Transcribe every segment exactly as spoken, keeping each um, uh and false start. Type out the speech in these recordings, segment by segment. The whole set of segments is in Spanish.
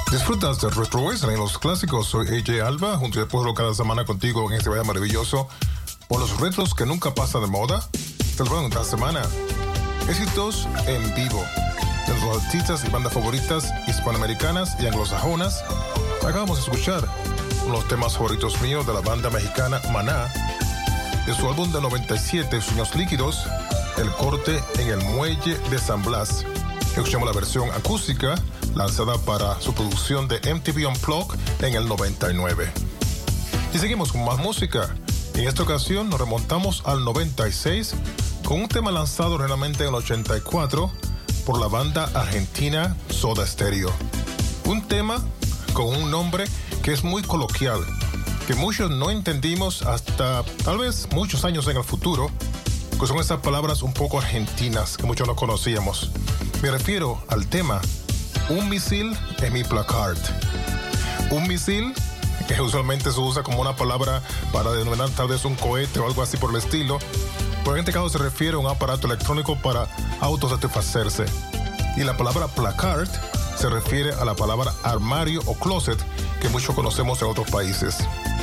Disfrutas de Retro Western en los clásicos. Soy A J Alba, junto al pueblo cada semana contigo en este vaya maravilloso por los retros que nunca pasan de moda. Te lo esta semana. Éxitos en vivo de los artistas y bandas favoritas hispanoamericanas y anglosajonas. Acabamos de escuchar uno de los temas favoritos míos de la banda mexicana Maná, de su álbum de noventa y siete, Sueños Líquidos, El Corte en el Muelle de San Blas. Escuchamos la versión acústica lanzada para su producción de M T V Unplugged en el noventa y nueve. Y seguimos con más música. En esta ocasión nos remontamos al noventa y seis con un tema lanzado realmente en el ochenta y cuatro por la banda argentina Soda Stereo. Un tema con un nombre que es muy coloquial, que muchos no entendimos hasta tal vez muchos años en el futuro, que son esas palabras un poco argentinas que muchos no conocíamos. Me refiero al tema Un misil en mi placard. Un misil, que usualmente se usa como una palabra para denominar tal vez un cohete o algo así por el estilo, pero en este caso se refiere a un aparato electrónico para autosatisfacerse. Y la palabra placard se refiere a la palabra armario o closet, que muchos conocemos en otros países.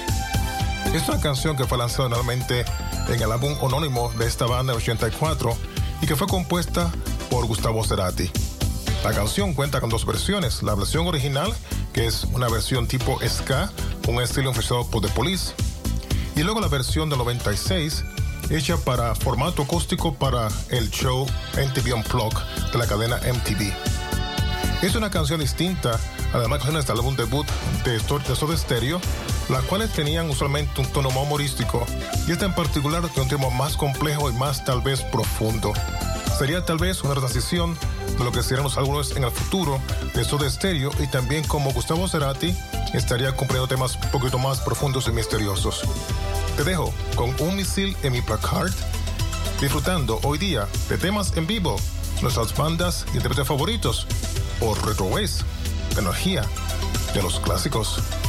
Es una canción que fue lanzada normalmente en el álbum homónimo de esta banda en ochenta y cuatro y que fue compuesta por Gustavo Cerati. La canción cuenta con dos versiones. La versión original, que es una versión tipo ska, un estilo influenciado por The Police. Y luego la versión del noventa y seis, hecha para formato acústico para el show M T V Unplugged de la cadena M T V. Es una canción distinta a las canciones del álbum debut de Soda Stereo, las cuales tenían usualmente un tono más humorístico, y esta en particular tiene un tema más complejo y más tal vez profundo. Sería tal vez una transición de lo que serían los álbumes en el futuro de Soda Stereo, y también como Gustavo Cerati estaría cumpliendo temas un poquito más profundos y misteriosos. Te dejo con Un misil en mi placard, disfrutando hoy día de temas en vivo, nuestras bandas y intérpretes favoritos, por Retro Waves, energía de los clásicos.